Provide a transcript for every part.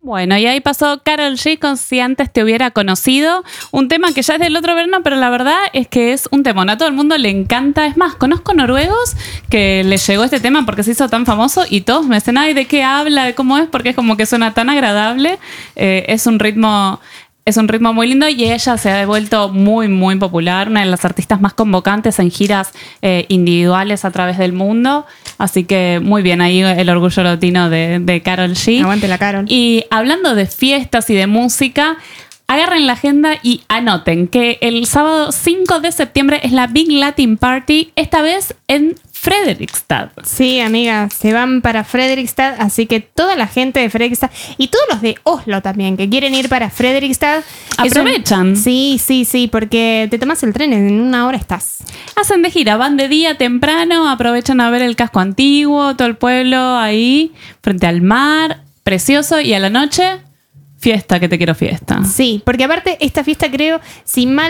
Bueno, y ahí pasó Karol G con Si Antes Te Hubiera Conocido, un tema que ya es del otro verano, pero la verdad es que es un temón, a todo el mundo le encanta. Es más, conozco noruegos que les llegó este tema porque se hizo tan famoso y todos me dicen, ay, ¿de qué habla? ¿De cómo es? Porque es como que suena tan agradable. Es un ritmo muy lindo y ella se ha devuelto muy, muy popular, una de las artistas más convocantes en giras individuales a través del mundo. Así que muy bien, ahí el orgullo latino de Karol G. Aguante la Karol. Y hablando de fiestas y de música, agarren la agenda y anoten que el sábado 5 de septiembre es la Big Latin Party, esta vez en Fredrikstad. Sí, amiga, se van para Fredrikstad, así que toda la gente de Fredrikstad y todos los de Oslo también que quieren ir para Fredrikstad aprovechan. Sí, porque te tomas el tren, en una hora estás. Hacen de gira, van de día temprano, aprovechan a ver el casco antiguo, todo el pueblo ahí, frente al mar, precioso, y a la noche, fiesta, que te quiero fiesta. Sí, porque aparte esta fiesta creo, si mal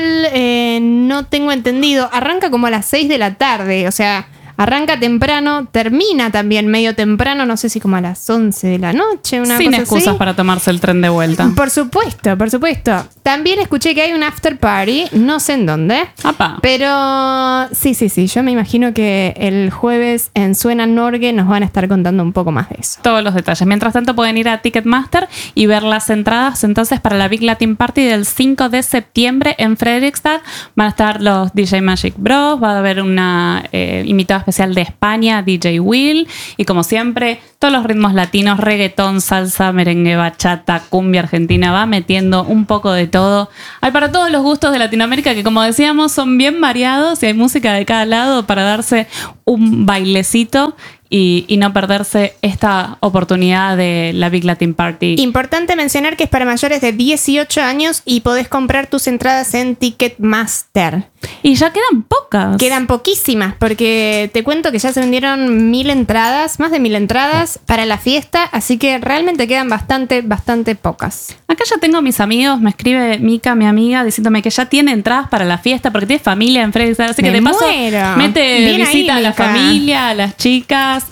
no tengo entendido, arranca como a las 6 de la tarde, o sea, arranca temprano, termina también medio temprano, no sé si como a las 11 de la noche, una sin cosa excusas así. Para tomarse el tren de vuelta. Por supuesto. También escuché que hay un after party, no sé en dónde. Apa. Pero sí, yo me imagino que el jueves en Suena Norge nos van a estar contando un poco más de eso. Todos los detalles. Mientras tanto pueden ir a Ticketmaster y ver las entradas entonces para la Big Latin Party del 5 de septiembre en Fredrikstad. Van a estar los DJ Magic Bros, va a haber una invitada especial de España, DJ Will, y como siempre, todos los ritmos latinos, reggaetón, salsa, merengue, bachata, cumbia argentina, va metiendo un poco de todo. Hay para todos los gustos de Latinoamérica, que como decíamos, son bien variados y hay música de cada lado para darse un bailecito y no perderse esta oportunidad de la Big Latin Party. Importante mencionar que es para mayores de 18 años y podés comprar tus entradas en Ticketmaster. Y ya quedan pocas. Quedan poquísimas, porque te cuento que ya se vendieron 1.000 entradas, más de 1.000 entradas para la fiesta, así que realmente quedan bastante pocas. Acá ya tengo a mis amigos, me escribe Mica, mi amiga, diciéndome que ya tiene entradas para la fiesta porque tiene familia en Fredrikstad, así que de paso mete bien visita ahí, a la Mica. familia, a las chicas,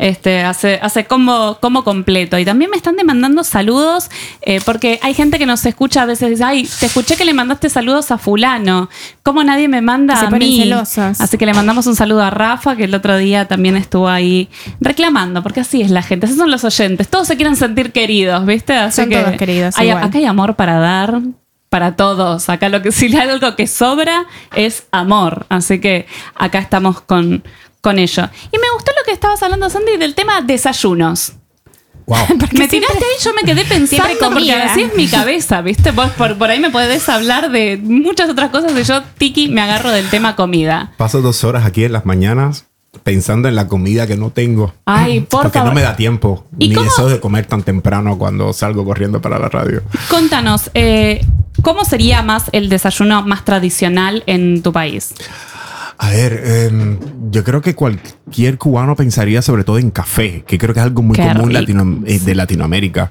hace combo completo. Y también me están demandando saludos porque hay gente que nos escucha a veces, dice, ay, te escuché que le mandaste saludos a fulano, ¿cómo nadie me manda se a ponen mí? Celosos. Así que le mandamos un saludo a Rafa, que el otro día también estuvo ahí reclamando, porque así es la gente, esos son los oyentes, todos se quieren sentir queridos, ¿viste? Así son que todos queridos. acá hay amor para dar. Para todos. Acá si hay algo que sobra es amor. Así que acá estamos con ello. Y me gustó lo que estabas hablando, Sandy, del tema desayunos. Wow. Me tiraste ahí, yo me quedé pensando porque así es mi cabeza, ¿viste? Vos por ahí me podés hablar de muchas otras cosas y yo, tiki, me agarro del tema comida. Paso 2 horas aquí en las mañanas pensando en la comida que no tengo. Ay, por porque favor. no me da tiempo. ¿Y Ni cómo? deseo de comer tan temprano cuando salgo corriendo para la radio. Contanos, ¿cómo sería más el desayuno más tradicional en tu país? A ver, yo creo que cualquier cubano pensaría sobre todo en café, que creo que es algo muy Qué común rico. de Latinoamérica.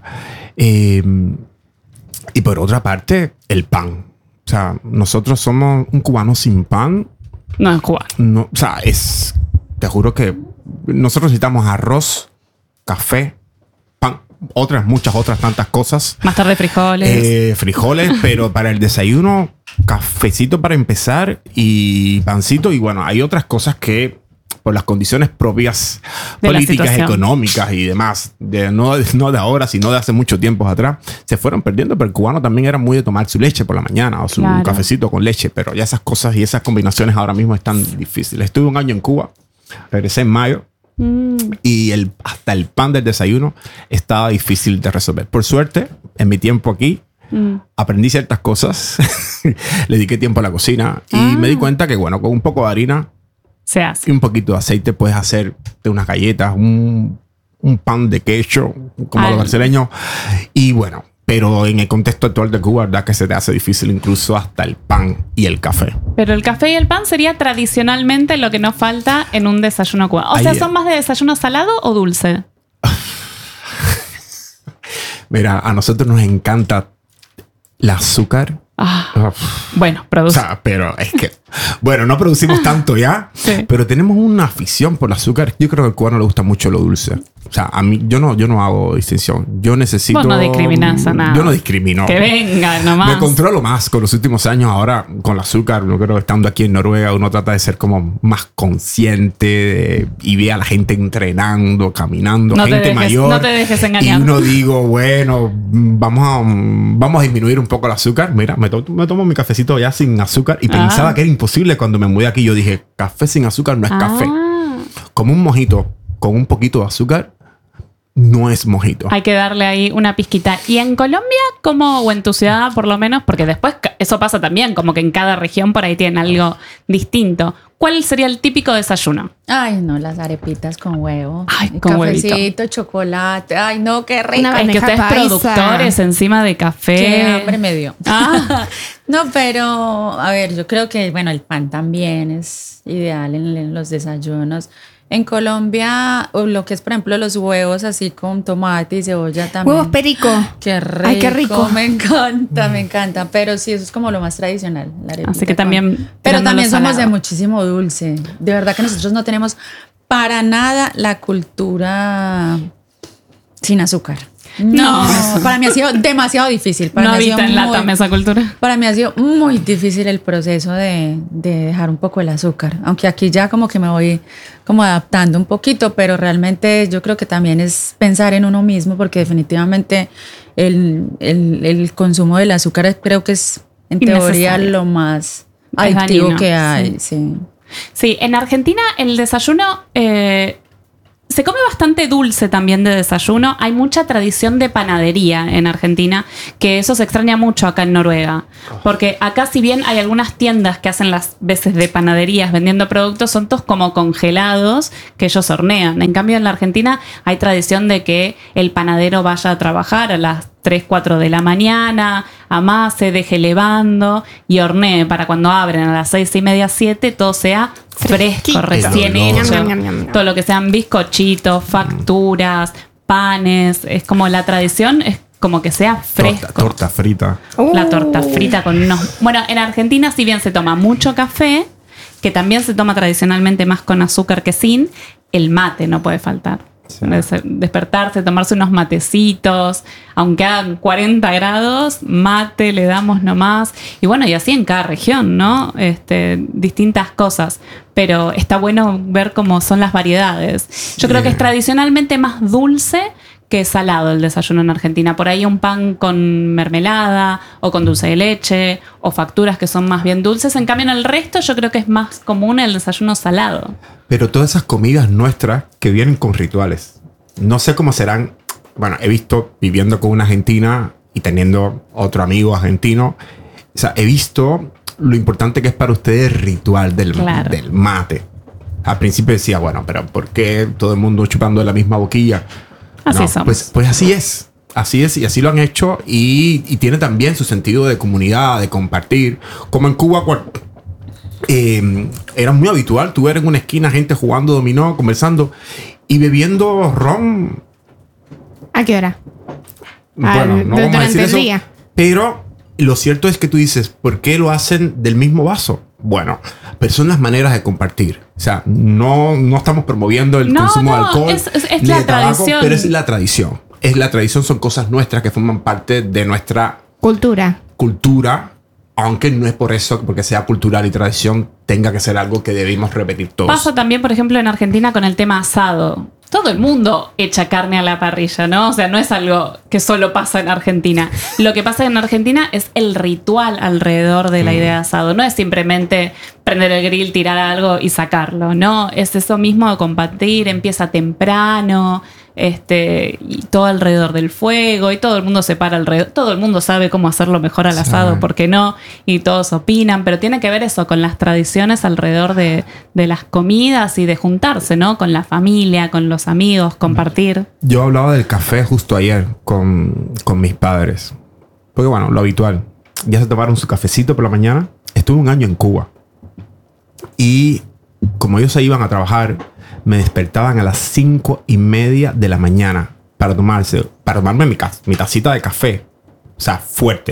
Y por otra parte, el pan. O sea, nosotros somos un cubano sin pan. No es cubano. No, o sea, te juro que nosotros necesitamos arroz, café, pan, muchas otras tantas cosas. Más tarde frijoles. Frijoles, pero para el desayuno, cafecito para empezar y pancito. Y bueno, hay otras cosas que por las condiciones propias De la políticas, situación. económicas y demás, no de ahora, sino de hace mucho tiempo atrás, se fueron perdiendo. Pero el cubano también era muy de tomar su leche por la mañana o su Claro. cafecito con leche. Pero ya esas cosas y esas combinaciones ahora mismo están difíciles. Estuve 1 año en Cuba, regresé en mayo. Y hasta el pan del desayuno estaba difícil de resolver. Por suerte, en mi tiempo aquí, aprendí ciertas cosas. Le dediqué tiempo a la cocina y me di cuenta que, bueno, con un poco de harina Se hace. y un poquito de aceite puedes hacerte unas galletas, un pan de queso, como los brasileños. Y bueno, pero en el contexto actual de Cuba, verdad que se te hace difícil incluso hasta el pan y el café. Pero el café y el pan sería tradicionalmente lo que no falta en un desayuno cubano. O sea, Ahí, ¿son más de desayuno salado o dulce? Mira, a nosotros nos encanta el azúcar Bueno, O produce. sea, pero es que, bueno, no producimos tanto ya, Sí. pero tenemos una afición por el azúcar. Yo creo que al cubano le gusta mucho lo dulce. O sea, a mí, yo no hago distinción. Yo necesito... Vos no discriminás a nada. Yo no discrimino. Que venga nomás. Me controlo más con los últimos años. Ahora, con el azúcar, yo creo que estando aquí en Noruega, uno trata de ser como más consciente y ve a la gente entrenando, caminando, No te gente dejes- mayor. no te dejes Y engañar. uno digo, bueno, vamos a disminuir un poco el azúcar. Mira, me tomo mi cafecito ya sin azúcar y pensaba que era imposible cuando me mudé aquí. Yo dije, café sin azúcar no es café. Como un mojito con un poquito de azúcar, no es mojito. Hay que darle ahí una pizquita. Y en Colombia, como, o en tu ciudad por lo menos, porque después eso pasa también, como que en cada región por ahí tienen algo distinto. ¿Cuál sería el típico desayuno? Ay, no, las arepitas con huevo. Ay, Y con huevito. cafecito, chocolate. Ay, no, qué rico. Una Es que bandeja ustedes paisa. productores encima de café. Qué hambre me dio. Ah. No, pero a ver, yo creo que, bueno, el pan también es ideal en los desayunos. En Colombia, o lo que es, por ejemplo, los huevos así con tomate y cebolla también. Huevos perico. Qué rico. Ay, qué rico. Me encanta, me encanta. Pero sí, eso es como lo más tradicional. La arepita Así que también Pero tirando también lo somos de salado. muchísimo dulce. De verdad que nosotros no tenemos para nada la cultura sin azúcar. No. Para mí ha sido demasiado difícil. Para No mí ha sido habita en muy- Latam esa cultura. Para mí ha sido muy difícil el proceso de dejar un poco el azúcar, aunque aquí ya como que me voy como adaptando un poquito, pero realmente yo creo que también es pensar en uno mismo, porque definitivamente el consumo del azúcar creo que es en teoría Innecesario. lo más adictivo dañino, que hay. Sí. Sí, en Argentina el desayuno se come bastante dulce también de desayuno. Hay mucha tradición de panadería en Argentina, que eso se extraña mucho acá en Noruega. Porque acá, si bien hay algunas tiendas que hacen las veces de panaderías vendiendo productos, son todos como congelados que ellos hornean. En cambio, en la Argentina hay tradición de que el panadero vaya a trabajar a las 3, 4 de la mañana, amase, deje levando y hornee para cuando abren a las 6:30, 7, todo sea fresco, Fresquito. recién El olor. hecho. Ñam, ñam, ñam, ñam. Todo lo que sean bizcochitos, facturas, panes, es como la tradición, es como que sea fresco. Torta frita. La torta frita con unos... Bueno, en Argentina si bien se toma mucho café, que también se toma tradicionalmente más con azúcar que sin, el mate no puede faltar. Sí. Despertarse, tomarse unos matecitos, aunque hagan 40 grados, mate le damos nomás. Y bueno, y así en cada región, ¿no? Distintas cosas. Pero está bueno ver cómo son las variedades. Yo creo que es tradicionalmente más dulce que salado el desayuno en Argentina. Por ahí un pan con mermelada o con dulce de leche o facturas que son más bien dulces. En cambio, en el resto yo creo que es más común el desayuno salado. Pero todas esas comidas nuestras que vienen con rituales. No sé cómo serán. Bueno, he visto viviendo con una argentina y teniendo otro amigo argentino. O sea, he visto lo importante que es para ustedes el ritual del mate. Al principio decía, bueno, pero ¿por qué todo el mundo chupando de la misma boquilla? Así No, somos. pues así es. Así es y así lo han hecho y tiene también su sentido de comunidad, de compartir. Como en Cuba, era muy habitual tú ver en una esquina gente jugando dominó, conversando y bebiendo ron. ¿A qué hora? Bueno, no vamos a durante decir el eso. día. Pero lo cierto es que tú dices, ¿por qué lo hacen del mismo vaso? Bueno, pero son las maneras de compartir. O sea, no estamos promoviendo el No, consumo de no, alcohol. es ni la de tabaco, tradición. pero es la tradición. Es la tradición, son cosas nuestras que forman parte de nuestra Cultura. cultura, aunque no es por eso, porque sea cultural y tradición, tenga que ser algo que debemos repetir todos. Pasa también, por ejemplo, en Argentina con el tema asado. Todo el mundo echa carne a la parrilla, ¿no? O sea, no es algo que solo pasa en Argentina. Lo que pasa en Argentina es el ritual alrededor de la idea de asado. No es simplemente prender el grill, tirar algo y sacarlo, ¿no? Es eso mismo de compartir, empieza temprano, y todo alrededor del fuego, y todo el mundo se para alrededor. Todo el mundo sabe cómo hacerlo mejor al asado, ¿por qué no? Y todos opinan, pero tiene que ver eso con las tradiciones alrededor de las comidas y de juntarse, ¿no? Con la familia, con los amigos, compartir. Yo hablaba del café justo ayer con mis padres. Porque bueno, lo habitual. Ya se tomaron su cafecito por la mañana. Estuve un año en Cuba. Y como ellos se iban a trabajar, me despertaban a las 5:30 de la mañana para tomarme mi tacita de café. O sea, fuerte.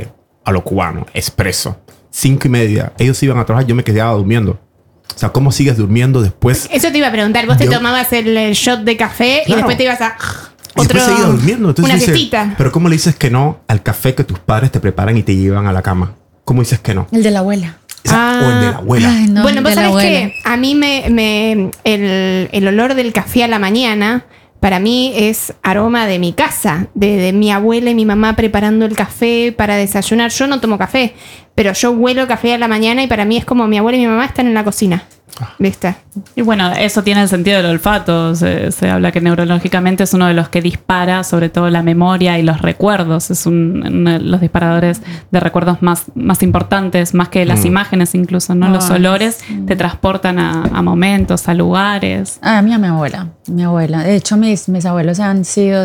a lo cubano, expreso. 5:30, ellos iban a trabajar, yo me quedaba durmiendo. O sea, ¿cómo sigues durmiendo después? Eso te iba a preguntar. Vos te tomabas el shot de café y después te ibas a... Y después seguías durmiendo. Entonces una dices, siestita. pero ¿cómo le dices que no al café que tus padres te preparan y te llevan a la cama? ¿Cómo dices que no? El de la abuela. O el de la abuela. Ay, no, Bueno, el vos de la sabés abuela. que a mí el olor del café a la mañana, para mí es aroma de mi casa, de mi abuela y mi mamá preparando el café para desayunar. Yo no tomo café, pero yo huelo café a la mañana y para mí es como mi abuela y mi mamá están en la cocina. ¿Viste? Y bueno, eso tiene el sentido del olfato. Se habla que neurológicamente es uno de los que dispara sobre todo la memoria y los recuerdos. Es uno de los disparadores de recuerdos más importantes, más que las imágenes incluso, ¿no? Los olores te transportan a momentos, a lugares. A mi abuela. Mi abuela. De hecho, mis abuelos han sido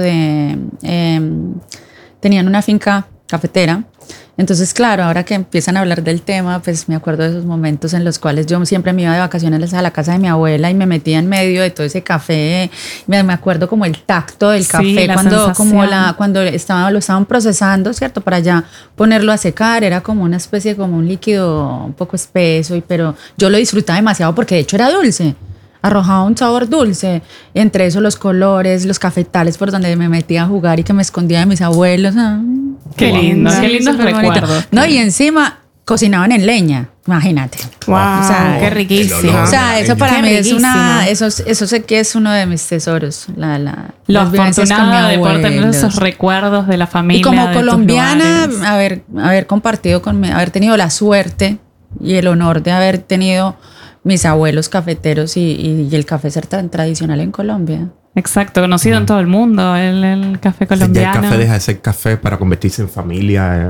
tenían una finca cafetera. Entonces, claro, ahora que empiezan a hablar del tema, pues me acuerdo de esos momentos en los cuales yo siempre me iba de vacaciones a la casa de mi abuela y me metía en medio de todo ese café. Me acuerdo como el tacto del café cuando lo estaban procesando, ¿cierto? Para ya ponerlo a secar, era como una especie, como un líquido un poco espeso, pero yo lo disfrutaba demasiado porque de hecho era dulce. Arrojaba un sabor dulce, entre eso los colores, los cafetales por donde me metía a jugar y que me escondía de mis abuelos. Qué lindo, Sí, qué lindos súper bonito. recuerdos. No, y encima cocinaban en leña, imagínate. Wow, O sea, qué riquísimo. olor. O sea, eso para Qué mí es riquísimo. eso sé que es uno de mis tesoros. Lo las vivencias con mi afortunada de poder tener abuelos. esos recuerdos de la familia. Y como de tus colombiana, lugares. haber compartido haber tenido la suerte y el honor de haber tenido mis abuelos cafeteros y el café ser tan tradicional en Colombia. Exacto, conocido en todo el mundo, el café Ya el colombiano. café deja de ser café para convertirse en familia.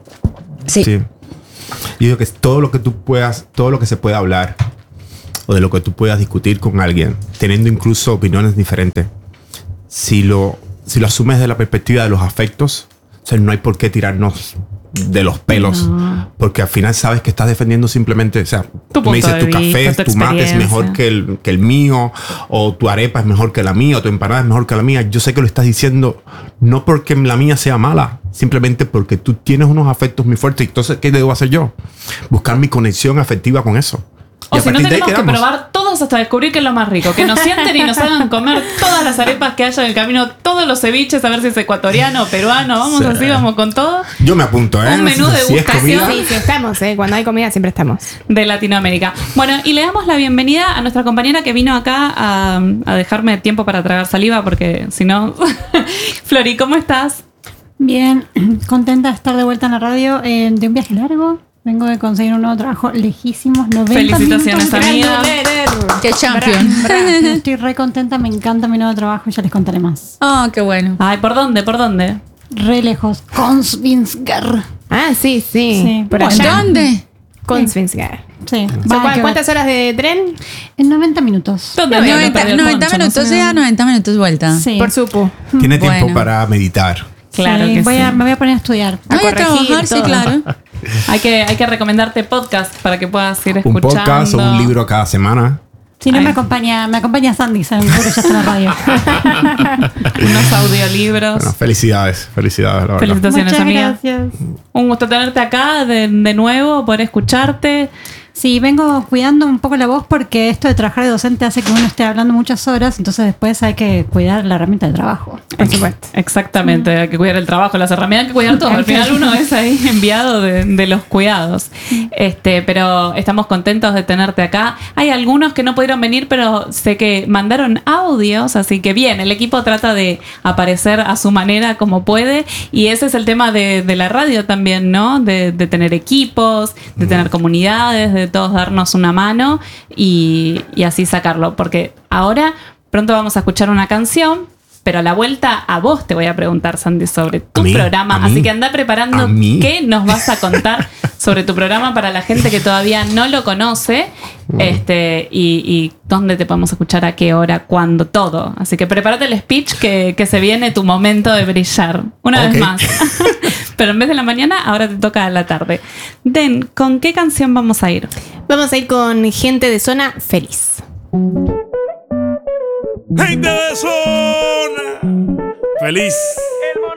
Sí. Yo digo que todo lo que se pueda hablar o de lo que tú puedas discutir con alguien, teniendo incluso opiniones diferentes, si lo asumes de la perspectiva de los afectos, o sea, no hay por qué tirarnos de los pelos, porque al final sabes que estás defendiendo simplemente, o sea, Tu tú me dices punto tu de café, vista, tu tu mate es experiencia. mejor que el mío, o tu arepa es mejor que la mía, o tu empanada es mejor que la mía. Yo sé que lo estás diciendo no porque la mía sea mala, simplemente porque tú tienes unos afectos muy fuertes. Entonces, ¿qué debo hacer yo? Buscar mi conexión afectiva con eso. Y O a si no, partir de ahí tenemos que quedamos. probar todos hasta descubrir qué es lo más rico. Que nos sienten y nos hagan comer todas las arepas que haya en el camino, todos los ceviches, a ver si es ecuatoriano o peruano. Vamos Sí. así, vamos con todo. Yo me apunto, ¿eh? Un menú de Si es degustación. comida, Sí, sí, estamos, Cuando hay comida siempre estamos. De Latinoamérica. Bueno, y le damos la bienvenida a nuestra compañera que vino acá a dejarme tiempo para tragar saliva, porque si no... Flori, ¿cómo estás? Bien, contenta de estar de vuelta en la radio de un viaje largo. Vengo de conseguir un nuevo trabajo lejísimos, 90 Felicitaciones, minutos. amiga. ¡Qué champion! Estoy re contenta, me encanta mi nuevo trabajo y ya les contaré más. Oh, qué bueno. Ay, ¿por dónde? ¿Por dónde? Re lejos, Kongsvinger. Ah, sí. Sí. Por ¿En allá. dónde? Con Svinsgar. Sí. ¿Cuántas horas de tren? En 90 minutos. ¿Dónde voy a perder el 90 poncho? minutos ida, 90 minutos vuelta. Sí. Por supu. tiene tiempo Bueno. para meditar. Claro Sí, que me sí. voy a poner a estudiar. Ay, a corregir trabajar, sí, todo. claro. Hay que recomendarte podcast para que puedas ir Un escuchando. podcast o un libro cada semana. Si no, Ay. me acompaña Sandy, saben que ya está en la radio. Unos audiolibros. Bueno, felicidades, la verdad. Felicitaciones, Muchas amiga. gracias. Un gusto tenerte acá de nuevo, poder escucharte. Sí, vengo cuidando un poco la voz porque esto de trabajar de docente hace que uno esté hablando muchas horas, entonces después hay que cuidar la herramienta de trabajo. Por supuesto. Exactamente, hay que cuidar el trabajo, las herramientas, hay que cuidar todo. Al final uno es ahí enviado de los cuidados. Pero estamos contentos de tenerte acá. Hay algunos que no pudieron venir, pero sé que mandaron audios, así que bien, el equipo trata de aparecer a su manera como puede. Y ese es el tema de la radio también, ¿no? De tener equipos, de tener comunidades, de todos darnos una mano y así sacarlo. Porque ahora pronto vamos a escuchar una canción. Pero a la vuelta a vos te voy a preguntar, Sandy, sobre tu ¿A mí? programa. ¿A mí? Así que anda preparando ¿A mí? qué nos vas a contar sobre tu programa para la gente que todavía no lo conoce. Y dónde te podemos escuchar, a qué hora, cuándo, todo. Así que prepárate el speech que se viene tu momento de brillar. Una Ok. vez más. Pero en vez de la mañana, ahora te toca a la tarde. Den, ¿con qué canción vamos a ir? Vamos a ir con Gente de Zona Feliz. Gente de zona feliz.